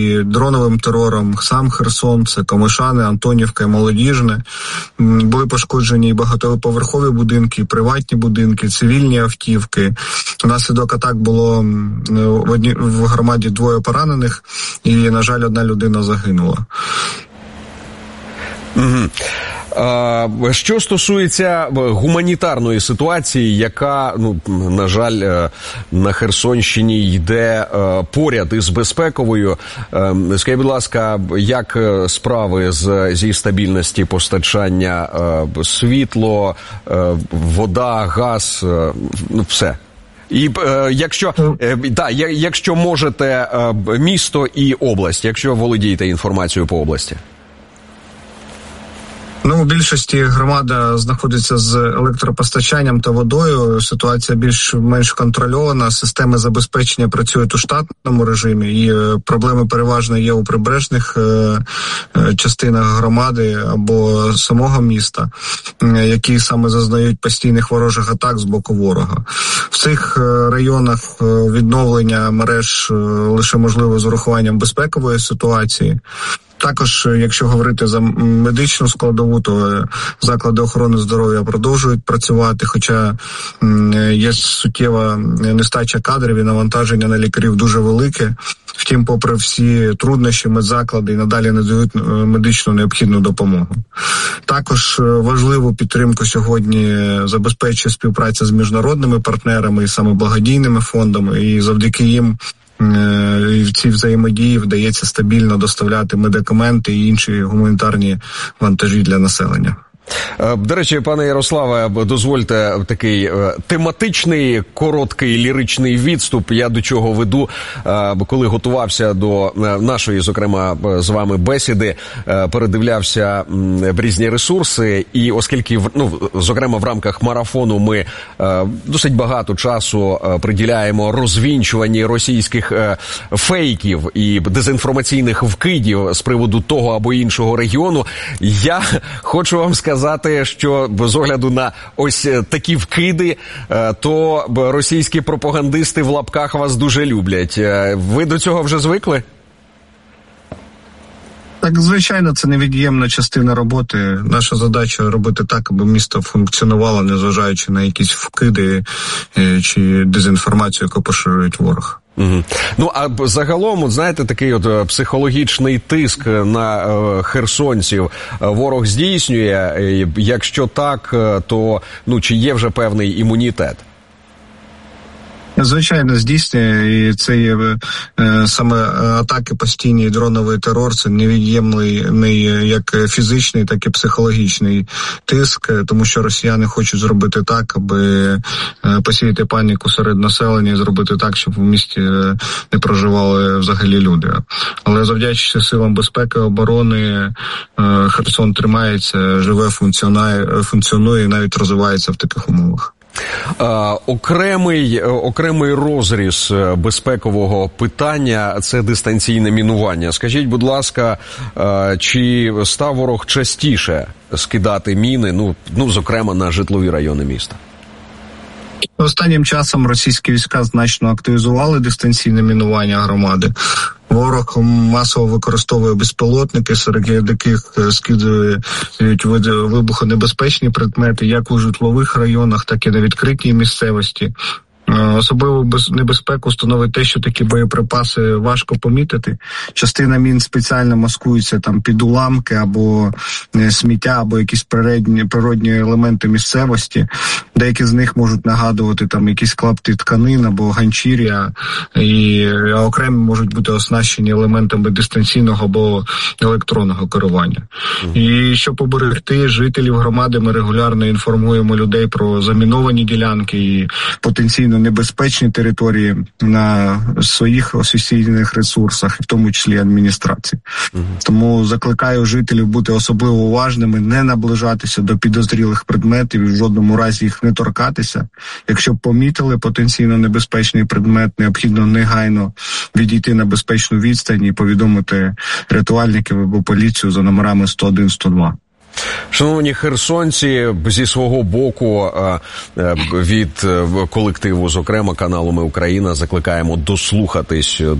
і дроновим терором. Сам Херсон, це Комишани, Антонівка і Молодіжне. Були пошкоджені і багатоповерхові будинки, і приватні будинки, цивільні автівки. Внаслідок атак було в громаді 2 поранених і, на жаль, 1 людина загинула. Що стосується гуманітарної ситуації, яка, на жаль, на Херсонщині йде поряд із безпековою, скажіть, будь ласка, як справи зі стабільності постачання, світло, вода, газ, все? І якщо можете, місто і область, якщо володієте інформацією по області. У більшості громада знаходиться з електропостачанням та водою. Ситуація більш-менш контрольована. Системи забезпечення працюють у штатному режимі, і проблеми переважно є у прибережних частинах громади або самого міста, які саме зазнають постійних ворожих атак з боку ворога. В цих районах відновлення мереж лише можливо з урахуванням безпекової ситуації. Також, якщо говорити за медичну складову, то заклади охорони здоров'я продовжують працювати, хоча є суттєва нестача кадрів і навантаження на лікарів дуже велике. Втім, попри всі труднощі, медзаклади і надалі надають медичну необхідну допомогу. Також важливу підтримку сьогодні забезпечує співпраця з міжнародними партнерами і саме благодійними фондами, і завдяки їм в цій взаємодії вдається стабільно доставляти медикаменти і інші гуманітарні вантажі для населення. До речі, пане Ярославе, дозвольте такий тематичний, короткий ліричний відступ. Я до чого веду, коли готувався до нашої, зокрема, з вами бесіди, передивлявся різні ресурси, і оскільки, зокрема, в рамках марафону ми досить багато часу приділяємо розвінчуванні російських фейків і дезінформаційних вкидів з приводу того або іншого регіону, я хочу вам сказати, що з огляду на ось такі вкиди, то російські пропагандисти в лапках вас дуже люблять. Ви до цього вже звикли? Так, звичайно, це невід'ємна частина роботи. Наша задача робити так, аби місто функціонувало, незважаючи на якісь вкиди чи дезінформацію, яку поширюють ворог. А загалом, знаєте, такий психологічний тиск на херсонців ворог здійснює. Якщо так, то чи є вже певний імунітет? Звичайно, здійснює, і це є саме атаки постійні, дроновий терор, це невід'ємний як фізичний, так і психологічний тиск, тому що росіяни хочуть зробити так, аби посіяти паніку серед населення і зробити так, щоб в місті не проживали взагалі люди. Але завдячуючи силам безпеки, оборони, Херсон тримається, живе, функціонує і навіть розвивається в таких умовах. Окремий розріз безпекового питання – це дистанційне мінування. Скажіть, будь ласка, чи став ворог частіше скидати міни, зокрема, на житлові райони міста? Останнім часом російські війська значно активізували дистанційне мінування громади. Ворог масово використовує безпілотники, серед яких скидують вибухонебезпечні предмети як у житлових районах, так і на відкритій місцевості. Особливу небезпеку становить те, що такі боєприпаси важко помітити. Частина мін спеціально маскується під уламки або сміття, або якісь природні елементи місцевості. Деякі з них можуть нагадувати якісь клапти тканин або ганчір'я, а окремі можуть бути оснащені елементами дистанційного або електронного керування. І щоб оберегти жителів громади, ми регулярно інформуємо людей про заміновані ділянки і потенційно небезпечні території на своїх офіційних ресурсах, в тому числі адміністрації. Тому закликаю жителів бути особливо уважними, не наближатися до підозрілих предметів і в жодному разі їх не торкатися. Якщо помітили потенційно небезпечний предмет, необхідно негайно відійти на безпечну відстань і повідомити рятувальників або поліцію за номерами 101-102. Шановні херсонці, зі свого боку від колективу, зокрема каналу «Ми Україна», закликаємо дослухатись